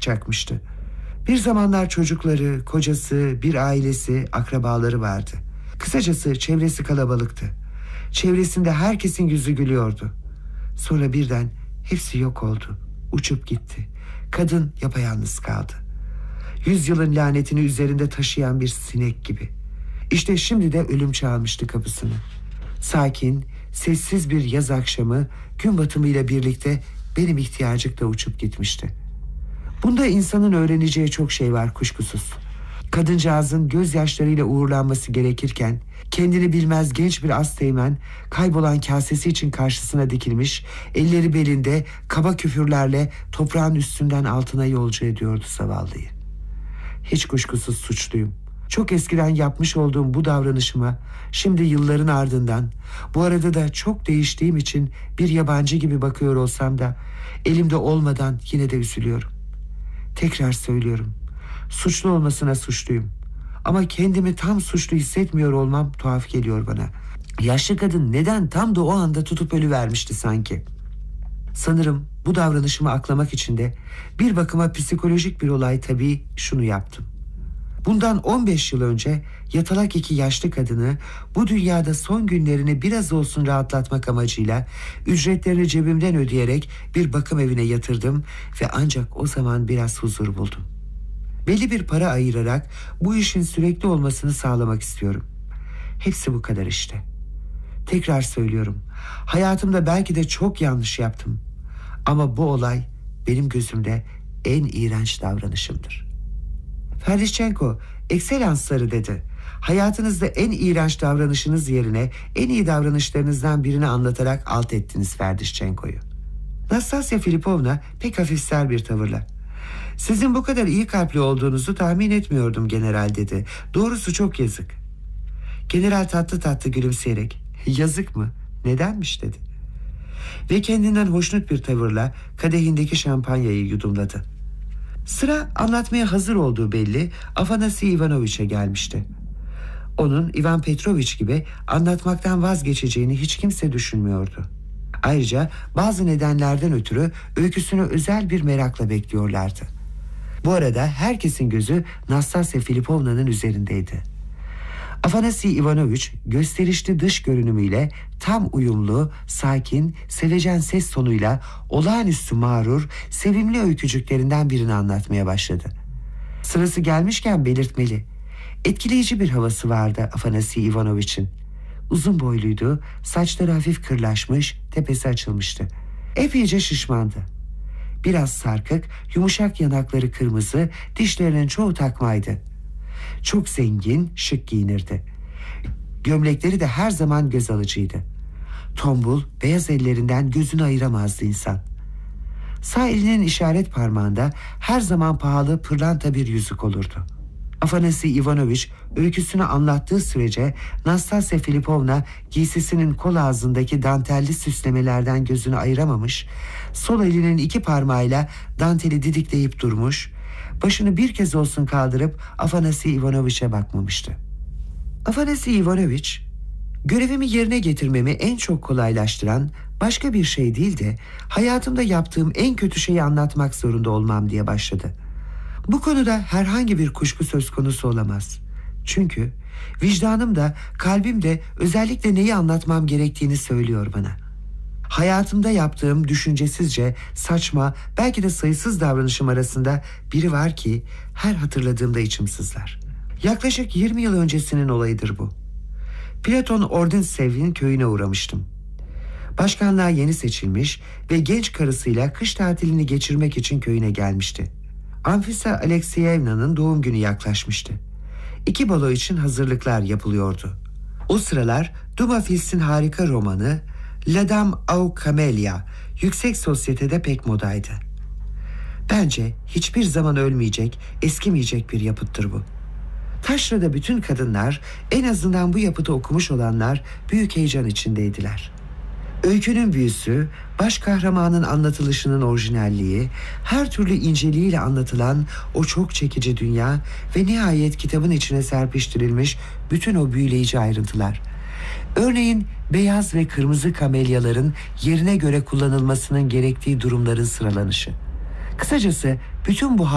çakmıştı. Bir zamanlar çocukları, kocası, bir ailesi, akrabaları vardı. Kısacası çevresi kalabalıktı. Çevresinde herkesin yüzü gülüyordu. Sonra birden hepsi yok oldu. Uçup gitti. Kadın yapayalnız kaldı. Yüzyılın lanetini üzerinde taşıyan bir sinek gibi. İşte şimdi de ölüm çalmıştı kapısını. Sakin, sessiz bir yaz akşamı gün batımıyla birlikte benim ihtiyacık da uçup gitmişti. Bunda insanın öğreneceği çok şey var kuşkusuz. Kadıncağızın gözyaşlarıyla uğurlanması gerekirken kendini bilmez genç bir asteğmen kaybolan kasesi için karşısına dikilmiş, elleri belinde kaba küfürlerle toprağın üstünden altına yolcu ediyordu zavallıyı. Hiç kuşkusuz suçluyum. Çok eskiden yapmış olduğum bu davranışıma şimdi yılların ardından, bu arada da çok değiştiğim için bir yabancı gibi bakıyor olsam da elimde olmadan yine de üzülüyorum. Tekrar söylüyorum, suçlu olmasına suçluyum. Ama kendimi tam suçlu hissetmiyor olmam tuhaf geliyor bana. Yaşlı kadın neden tam da o anda tutup ölüvermişti sanki? Sanırım bu davranışımı aklamak için de bir bakıma psikolojik bir olay tabii şunu yaptım. Bundan 15 yıl önce yatalak iki yaşlı kadını bu dünyada son günlerini biraz olsun rahatlatmak amacıyla ücretlerini cebimden ödeyerek bir bakım evine yatırdım ve ancak o zaman biraz huzur buldum. Belli bir para ayırarak bu işin sürekli olmasını sağlamak istiyorum. Hepsi bu kadar işte. Tekrar söylüyorum, hayatımda belki de çok yanlış yaptım. Ama bu olay benim gözümde en iğrenç davranışımdır. Ferdişenko, ekselansları dedi. Hayatınızda en iğrenç davranışınız yerine en iyi davranışlarınızdan birini anlatarak alt ettiniz Ferdişenko'yu. Nastasya Filipovna pek hafifser bir tavırla. Sizin bu kadar iyi kalpli olduğunuzu tahmin etmiyordum general dedi. Doğrusu çok yazık. General tatlı tatlı gülümseyerek yazık mı? Nedenmiş dedi. Ve kendinden hoşnut bir tavırla kadehindeki şampanyayı yudumladı. Sıra anlatmaya hazır olduğu belli Afanasi Ivanoviç'e gelmişti. Onun Ivan Petroviç gibi anlatmaktan vazgeçeceğini hiç kimse düşünmüyordu. Ayrıca bazı nedenlerden ötürü öyküsünü özel bir merakla bekliyorlardı. Bu arada herkesin gözü Nastasya Filipovna'nın üzerindeydi. Afanasi Ivanoviç gösterişli dış görünümüyle tam uyumlu, sakin, sevecen ses tonuyla olağanüstü mağrur, sevimli öykücüklerinden birini anlatmaya başladı. Sırası gelmişken belirtmeli. Etkileyici bir havası vardı Afanasi Ivanoviç'in. Uzun boyluydu, saçları hafif kırlaşmış, tepesi açılmıştı. Epeyce şişmandı. Biraz sarkık, yumuşak yanakları kırmızı, dişlerinin çoğu takmaydı. Çok zengin, şık giyinirdi. Gömlekleri de her zaman göz alıcıydı. Tombul, beyaz ellerinden gözünü ayıramazdı insan. Sağ elinin işaret parmağında her zaman pahalı pırlanta bir yüzük olurdu. Afanasi Ivanoviç öyküsünü anlattığı sürece Nastasya Filipovna giysisinin kol ağzındaki dantelli süslemelerden gözünü ayıramamış, sol elinin iki parmağıyla danteli didikleyip durmuş, başını bir kez olsun kaldırıp Afanasi Ivanoviç'e bakmamıştı. Afanasi Ivanoviç, görevimi yerine getirmemi en çok kolaylaştıran başka bir şey değil de hayatımda yaptığım en kötü şeyi anlatmak zorunda olmam diye başladı. Bu konuda herhangi bir kuşku söz konusu olamaz. Çünkü vicdanım da kalbim de özellikle neyi anlatmam gerektiğini söylüyor bana. Hayatımda yaptığım düşüncesizce, saçma, belki de sayısız davranışım arasında biri var ki her hatırladığımda içim sızlar. Yaklaşık 20 yıl öncesinin olayıdır bu. Platon Orduntsev'in köyüne uğramıştım. Başkanlığa yeni seçilmiş ve genç karısıyla kış tatilini geçirmek için köyüne gelmişti. Anfisa Alekseyevna'nın doğum günü yaklaşmıştı. İki balo için hazırlıklar yapılıyordu. O sıralar Dumas Fils'in harika romanı La Dame au Camélia yüksek sosyetede pek modaydı. Bence hiçbir zaman ölmeyecek, eskimeyecek bir yapıttır bu. Taşra'da bütün kadınlar, en azından bu yapıtı okumuş olanlar büyük heyecan içindeydiler. Öykünün büyüsü, baş kahramanın anlatılışının orijinalliği, her türlü inceliğiyle anlatılan o çok çekici dünya ve nihayet kitabın içine serpiştirilmiş bütün o büyüleyici ayrıntılar. Örneğin beyaz ve kırmızı kamelyaların yerine göre kullanılmasının gerektiği durumların sıralanışı. Kısacası bütün bu